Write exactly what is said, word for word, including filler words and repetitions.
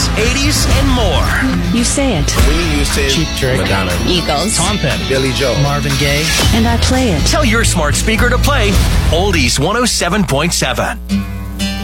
eighties, and more. You say it. We used to Cheap Trick, Madonna, Eagles. Tom Petty, Billy Joe, Marvin Gaye. And I play it. Tell your smart speaker to play Oldies one oh seven point seven.